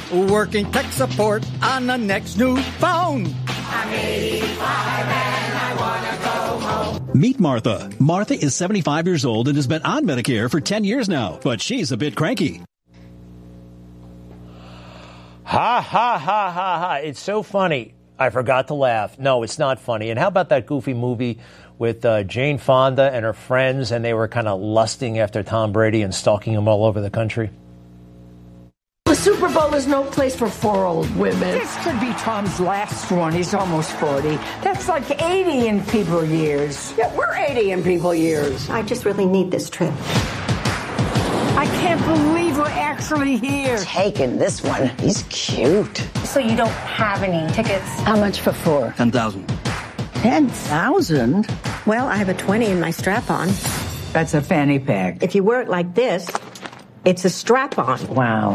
working tech support on the next new phone. I'm 85 and I want to go home. Meet Martha. Martha is 75 years old and has been on Medicare for 10 years now, but she's a bit cranky. Ha, ha, ha, ha, ha. It's so funny. I forgot to laugh. No, it's not funny. And how about that goofy movie with Jane Fonda and her friends, and they were kind of lusting after Tom Brady and stalking him all over the country? The Super Bowl is no place for 4 old women. This could be Tom's last one. He's almost 40. That's like 80 in people years. Yeah, we're 80 in people years. I just really need this trip. I can't believe we're actually here. Taking this one. He's cute. So you don't have any tickets? How much for 4? 10,000. 10,000? Well, I have a 20 in my strap-on. That's a fanny pack. If you wear it like this, it's a strap-on. Wow.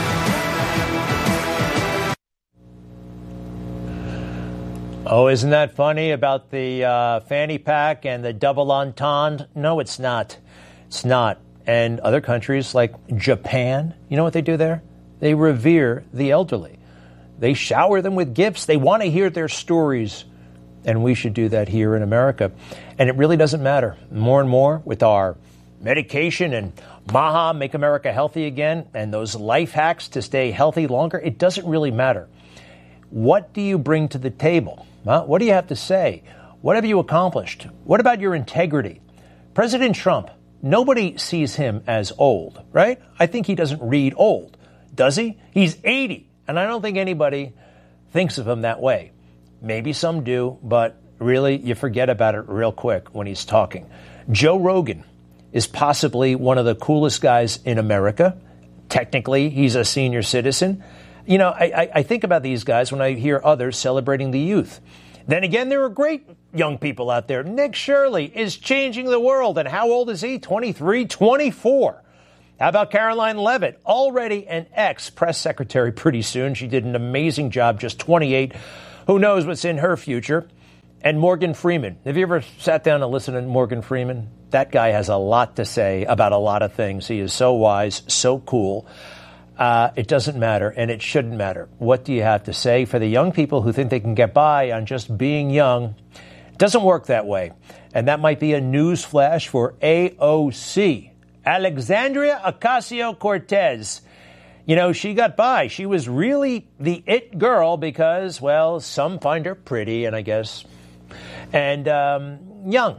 Oh, isn't that funny about the fanny pack and the double entendre? No, it's not. It's not. And other countries like Japan, you know what they do there? They revere the elderly. They shower them with gifts. They want to hear their stories. And we should do that here in America. And it really doesn't matter. More and more with our medication and MAHA, Make America Healthy Again, and those life hacks to stay healthy longer, it doesn't really matter. What do you bring to the table? What do you have to say? What have you accomplished? What about your integrity? President Trump, nobody sees him as old, right? I think he doesn't read old, does he? He's 80, and I don't think anybody thinks of him that way. Maybe some do, but really you forget about it real quick when he's talking. Joe Rogan is possibly one of the coolest guys in America. Technically, he's a senior citizen. You know, I think about these guys when I hear others celebrating the youth. Then again, there are great young people out there. Nick Shirley is changing the world. And how old is he? 23, 24. How about Caroline Leavitt? Already an ex-press secretary pretty soon. She did an amazing job, just 28. Who knows what's in her future? And Morgan Freeman. Have you ever sat down and listened to Morgan Freeman? That guy has a lot to say about a lot of things. He is so wise, so cool. It doesn't matter, and it shouldn't matter. What do you have to say? For the young people who think they can get by on just being young, it doesn't work that way. And that might be a news flash for AOC, Alexandria Ocasio-Cortez. You know, she got by. She was really the it girl because, well, some find her pretty, and I guess, and young.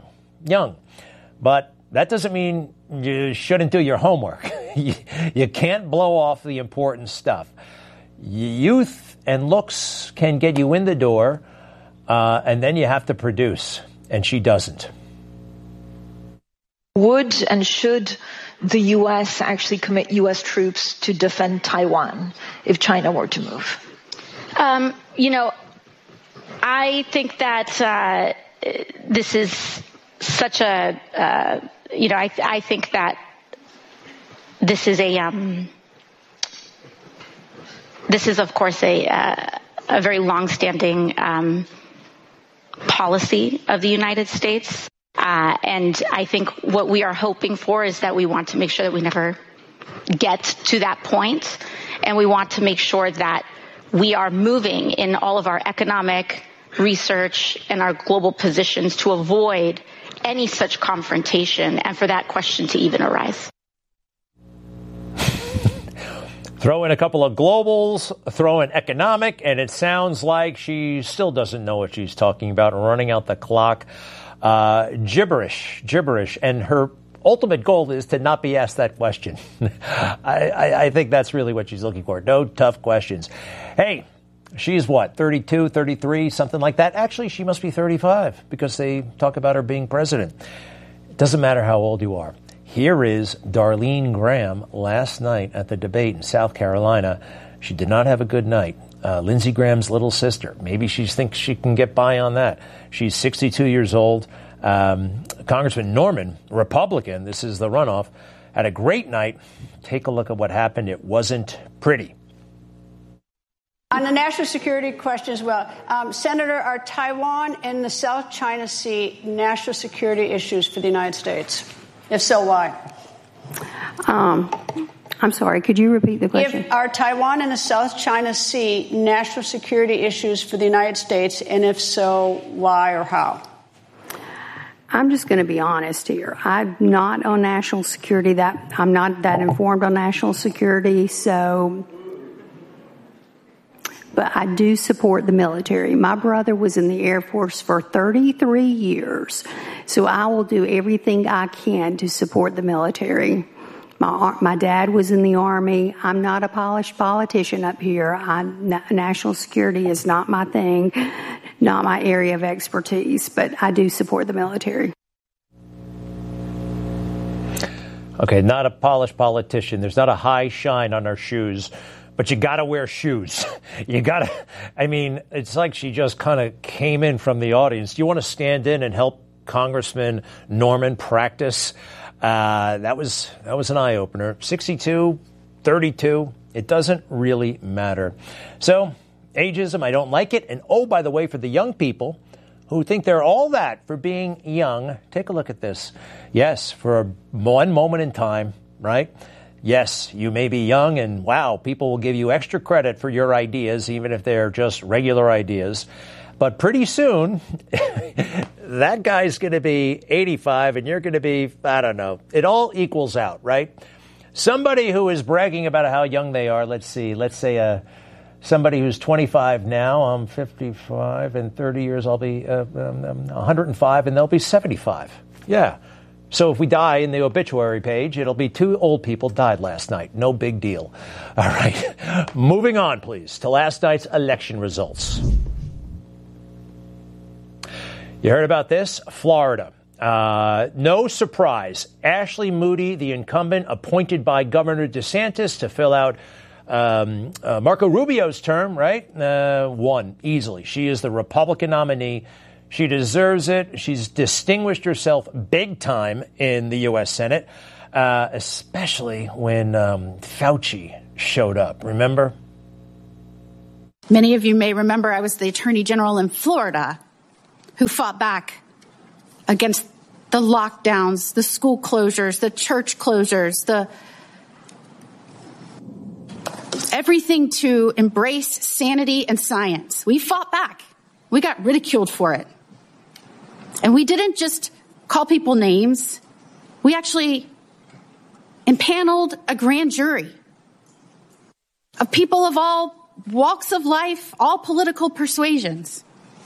But that doesn't mean you shouldn't do your homework. You can't blow off the important stuff. Youth and looks can get you in the door, and then you have to produce, and she doesn't. Would and should the U.S. actually commit U.S. troops to defend Taiwan if China were to move? You know, I think that this is such a, I think that this is of course a very longstanding policy of the United States. And I think what we are hoping for is that we want to make sure that we never get to that point. And we want to make sure that we are moving in all of our economic research and our global positions to avoid any such confrontation and for that question to even arise. Throw in a couple of globals, throw in economic, and it sounds like she still doesn't know what she's talking about, running out the clock. Gibberish. And her ultimate goal is to not be asked that question. I think that's really what she's looking for. No tough questions. Hey, she's what, 32, 33, something like that? Actually, she must be 35 because they talk about her being president. It doesn't matter how old you are. Here is Darlene Graham last night at the debate in South Carolina. She did not have a good night. Lindsey Graham's little sister. Maybe she thinks she can get by on that. She's 62 years old. Congressman Norman, Republican, this is the runoff, had a great night. Take a look at what happened. It wasn't pretty. On the national security question as well, Senator, are Taiwan and the South China Sea national security issues for the United States? If so, why? I'm sorry, could you repeat the question? Are Taiwan and the South China Sea national security issues for the United States, and if so, why or how? I'm just going to be honest here. I'm not on national security. I'm not that informed on national security, but I do support the military. My brother was in the Air Force for 33 years, so I will do everything I can to support the military. My dad was in the Army. I'm not a polished politician up here. National security is not my thing, not my area of expertise, but I do support the military. Okay, not a polished politician. There's not a high shine on our shoes. But you got to wear shoes. You got to, I mean, it's like she just kind of came in from the audience. Do you want to stand in and help Congressman Norman practice? That was an eye-opener. 62, 32, it doesn't really matter. So, ageism, I don't like it. And oh, by the way, for the young people who think they're all that for being young, take a look at this. Yes, for one moment in time, right? Yes, you may be young, and wow, people will give you extra credit for your ideas, even if they're just regular ideas. But pretty soon, that guy's going to be 85, and you're going to be, I don't know. It all equals out, right? Somebody who is bragging about how young they are, let's say somebody who's 25 now, I'm 55, in 30 years I'll be 105, and they'll be 75. Yeah. So if we die in the obituary page, it'll be 2 old people died last night. No big deal. All right. Moving on, please, to last night's election results. You heard about this? Florida. No surprise. Ashley Moody, the incumbent appointed by Governor DeSantis to fill out Marco Rubio's term, right? Won easily. She is the Republican nominee. She deserves it. She's distinguished herself big time in the U.S. Senate, especially when Fauci showed up. Remember? Many of you may remember I was the Attorney General in Florida who fought back against the lockdowns, the school closures, the church closures, everything to embrace sanity and science. We fought back. We got ridiculed for it. And we didn't just call people names. We actually impaneled a grand jury of people of all walks of life, all political persuasions.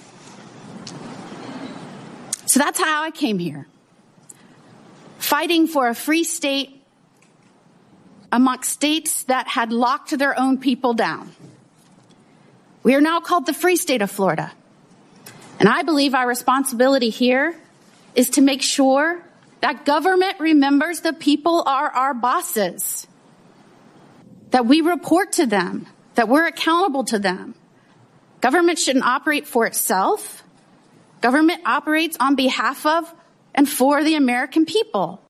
So that's how I came here, fighting for a free state amongst states that had locked their own people down. We are now called the Free State of Florida. And I believe our responsibility here is to make sure that government remembers the people are our bosses, that we report to them, that we're accountable to them. Government shouldn't operate for itself. Government operates on behalf of and for the American people.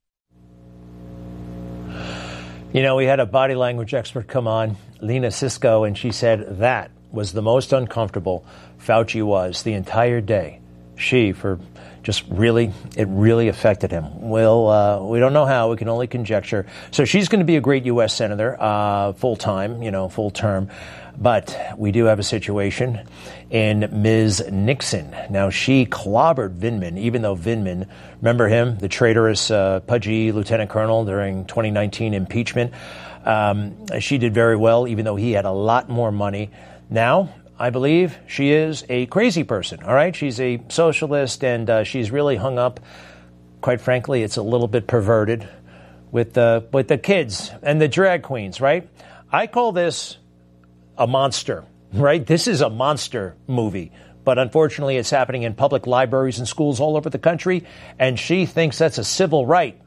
You know, we had a body language expert come on, Lena Cisco, and she said that was the most uncomfortable Fauci was the entire day. It really affected him. Well, we don't know how. We can only conjecture. So she's going to be a great U.S. Senator, full term. But we do have a situation in Ms. Nixon. Now, she clobbered Vindman, even though Vindman, remember him, the traitorous, pudgy lieutenant colonel during 2019 impeachment. She did very well, even though he had a lot more money. Now, I believe she is a crazy person, all right? She's a socialist, and she's really hung up. Quite frankly, it's a little bit perverted with the kids and the drag queens, right? I call this a monster, right? This is a monster movie. But unfortunately, it's happening in public libraries and schools all over the country, and she thinks that's a civil right.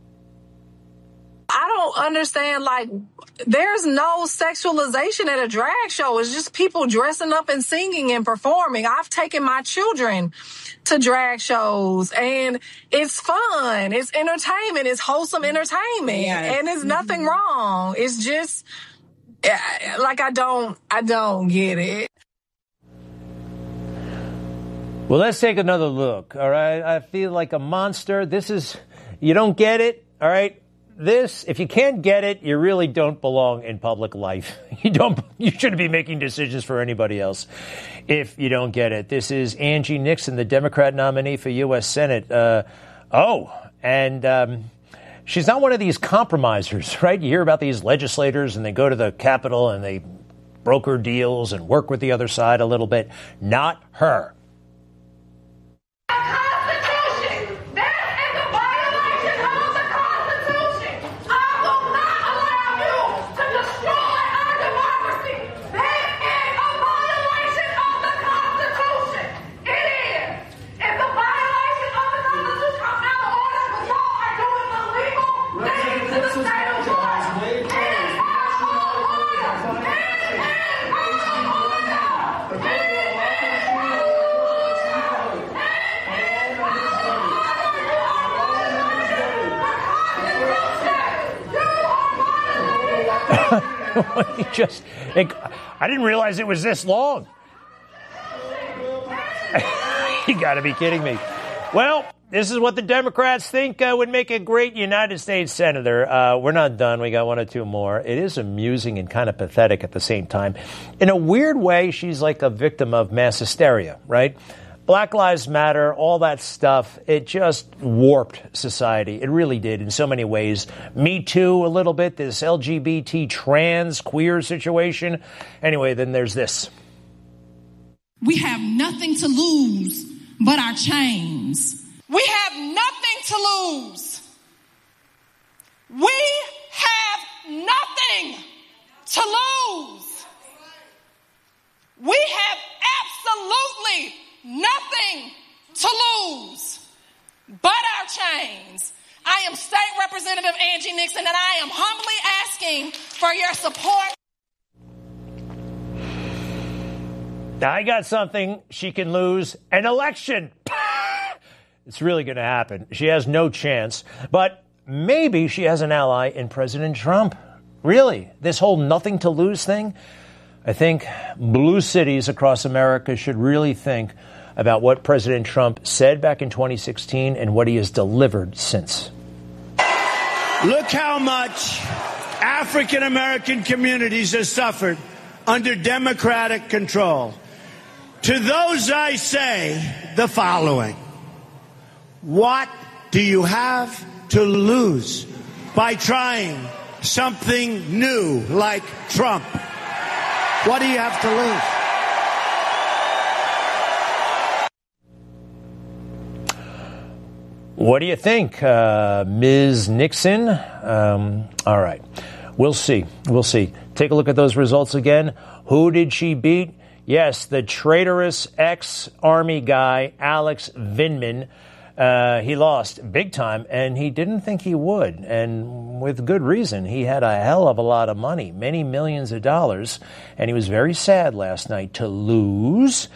I don't understand, there's no sexualization at a drag show. It's just people dressing up and singing and performing. I've taken my children to drag shows, and it's fun. It's entertainment. It's wholesome entertainment. Yes. And there's nothing wrong. It's just, I don't get it. Well, let's take another look, all right? I feel like a monster. You don't get it, all right? this, if you can't get it, you really don't belong in public life. You shouldn't be making decisions for anybody else if you don't get it. This is Angie Nixon, the Democrat nominee for U.S. Senate. She's not one of these compromisers, right? You hear about these legislators and they go to the Capitol and they broker deals and work with the other side a little bit. Not her. I didn't realize it was this long. You got to be kidding me. Well, this is what the Democrats think would make a great United States senator. We're not done. We got one or two more. It is amusing and kind of pathetic at the same time. In a weird way, she's like a victim of mass hysteria, right? Black Lives Matter, all that stuff, it just warped society. It really did in so many ways. Me Too, a little bit, this LGBT trans queer situation. Anyway, then there's this. We have nothing to lose but our chains. We have nothing to lose. We have nothing to lose. We have absolutely nothing to lose but our chains. I am State Representative Angie Nixon, and I am humbly asking for your support. I got something she can lose: an election. It's really going to happen. She has no chance, but maybe she has an ally in President Trump. Really, this whole nothing to lose thing. I think blue cities across America should really think about what President Trump said back in 2016 and what he has delivered since. Look how much African American communities have suffered under Democratic control. To those I say the following: what do you have to lose by trying something new like Trump? What do you have to lose? What do you think, Ms. Nixon? All right. We'll see. We'll see. Take a look at those results again. Who did she beat? Yes, the traitorous ex-Army guy, Alex Vindman. He lost big time, and he didn't think he would, and with good reason. He had a hell of a lot of money, many millions of dollars, and he was very sad last night to lose,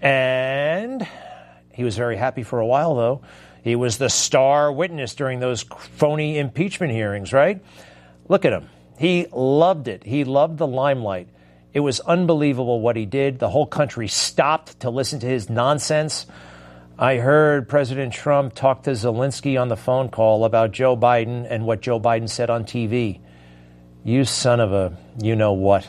and he was very happy for a while, though. He was the star witness during those phony impeachment hearings, right? Look at him. He loved it. He loved the limelight. It was unbelievable what he did. The whole country stopped to listen to his nonsense. I heard President Trump talk to Zelensky on the phone call about Joe Biden and what Joe Biden said on TV. You son of a you-know-what.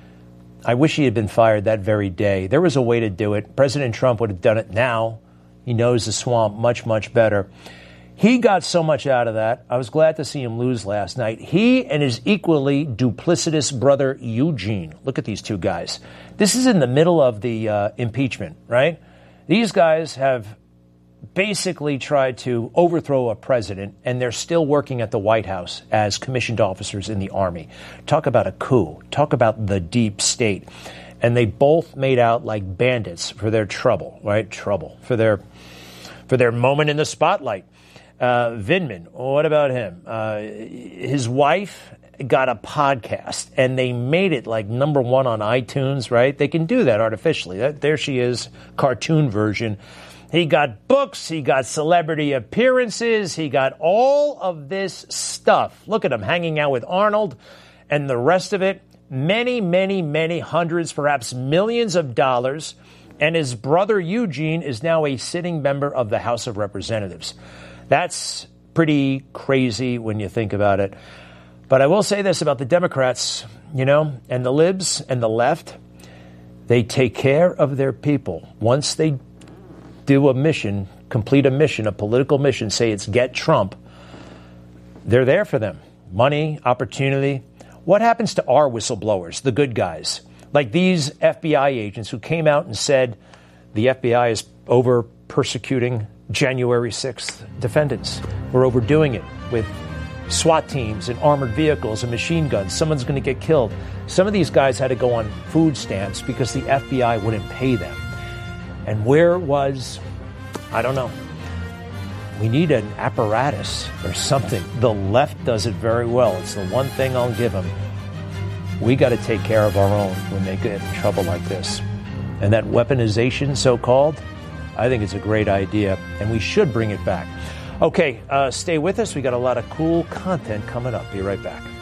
I wish he had been fired that very day. There was a way to do it. President Trump would have done it now. He knows the swamp much, much better. He got so much out of that. I was glad to see him lose last night. He and his equally duplicitous brother, Eugene. Look at these two guys. This is in the middle of the impeachment, right? These guys have basically tried to overthrow a president, and they're still working at the White House as commissioned officers in the Army. Talk about a coup. Talk about the deep state. And they both made out like bandits for their trouble, right? Trouble. For their moment in the spotlight. Vindman, what about him? His wife got a podcast, and they made it like number one on iTunes, right? They can do that artificially. There she is, cartoon version. He got books. He got celebrity appearances. He got all of this stuff. Look at him hanging out with Arnold and the rest of it. Many, many, many hundreds, perhaps millions of dollars. And his brother Eugene is now a sitting member of the House of Representatives. That's pretty crazy when you think about it. But I will say this about the Democrats, and the libs and the left. They take care of their people. Once they do a mission, complete a mission, a political mission, say it's get Trump, they're there for them. Money, opportunity. What happens to our whistleblowers, the good guys? Like these FBI agents who came out and said the FBI is over persecuting January 6th defendants. We're overdoing it with SWAT teams and armored vehicles and machine guns. Someone's going to get killed. Some of these guys had to go on food stamps because the FBI wouldn't pay them. And where was, I don't know. We need an apparatus or something. The left does it very well. It's the one thing I'll give them. We got to take care of our own when they get in trouble like this. And that weaponization, so-called, I think it's a great idea, and we should bring it back. Okay, stay with us. We got a lot of cool content coming up. Be right back.